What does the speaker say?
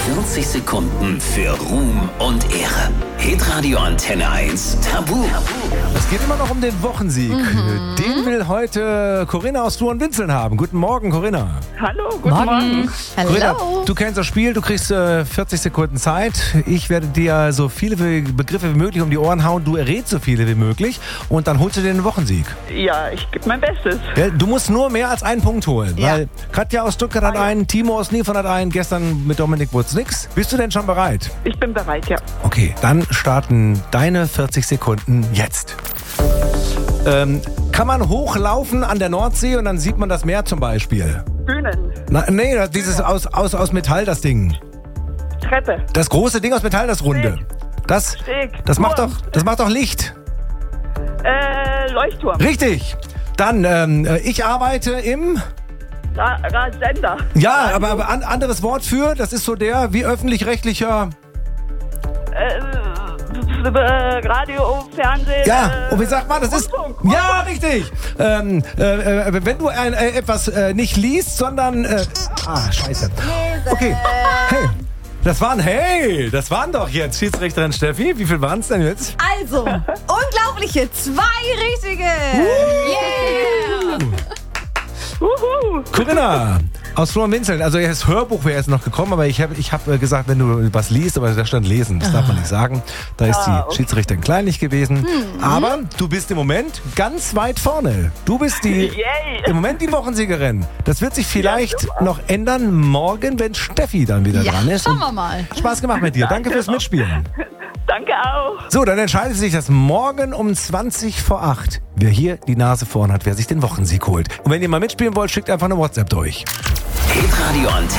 40 Sekunden für Ruhm und Ehre. Hitradio Antenne 1 Tabu. Es geht immer noch um den Wochensieg. Den will heute Corinna aus Flurenwinzeln haben. Guten Morgen, Corinna. Hallo, guten Morgen. Corinna, du kennst das Spiel, du kriegst 40 Sekunden Zeit. Ich werde dir so viele Begriffe wie möglich um die Ohren hauen. Du errätst so viele wie möglich und dann holst du den Wochensieg. Ja, ich gebe mein Bestes. Ja, du musst nur mehr als einen Punkt holen. Ja. Weil Katja aus Stuttgart hat einen, Timo aus Niefern hat einen, gestern mit Dominik wurde es nix. Bist du denn schon bereit? Ich bin bereit, ja. Okay, dann starten deine 40 Sekunden jetzt. Kann man hochlaufen an der Nordsee und dann sieht man das Meer zum Beispiel? Bühnen, Nee, dieses aus Metall, das Ding. Treppe, Das große Ding aus Metall, das runde. Steg, Das macht Turm, doch Licht. Leuchtturm, Richtig. Dann, ich arbeite im... Sender, Ja, aber anderes Wort für, das ist so der wie öffentlich-rechtlicher... Radio, Fernsehen. Ja, und wie sagt man, das ist... Rundfunk. Ja, richtig. Wenn du etwas nicht liest, sondern... scheiße. Okay, hey. Das waren doch jetzt Schiedsrichterin Steffi. Wie viel waren es denn jetzt? Also, unglaubliche 2 richtige. Yeah! Wuhu. Corinna aus Flurenwinzeln. Also das Hörbuch wäre jetzt noch gekommen, aber ich hab gesagt, wenn du was liest, aber da stand lesen, das darf man nicht sagen. Da ist die Schiedsrichterin kleinlich gewesen. Aber du bist im Moment ganz weit vorne. Du bist im Moment die Wochensiegerin. Das wird sich vielleicht noch ändern morgen, wenn Steffi dann wieder dran ist. Schauen wir mal. Spaß gemacht mit dir. Danke fürs Mitspielen. Danke auch. So, dann entscheidet sich das morgen um 7:20, wer hier die Nase vorn hat, wer sich den Wochensieg holt. Und wenn ihr mal mitspielen wollt, schickt einfach eine WhatsApp durch. Hitradio Antenne